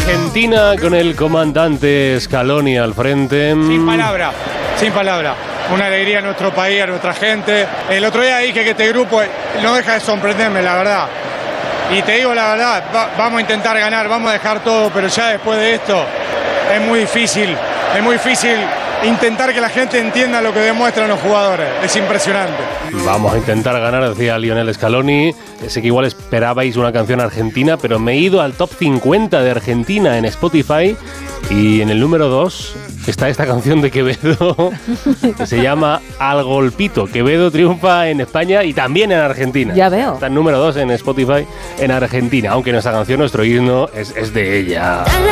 Argentina con el comandante Scaloni al frente. Sin palabra. Una alegría a nuestro país, a nuestra gente. El otro día dije que este grupo no deja de sorprenderme, la verdad. Y te digo la verdad, vamos a intentar ganar, vamos a dejar todo, pero ya después de esto es muy difícil intentar que la gente entienda lo que demuestran los jugadores. Es impresionante. Vamos a intentar ganar, decía Lionel Scaloni. Sé que igual esperabais una canción argentina, pero me he ido al top 50 de Argentina en Spotify y en el número 2 está esta canción de Quevedo que se llama Al Golpito. Quevedo triunfa en España y también en Argentina. Ya veo. Está en número 2 en Spotify en Argentina, aunque nuestra canción, nuestro himno, es de ella.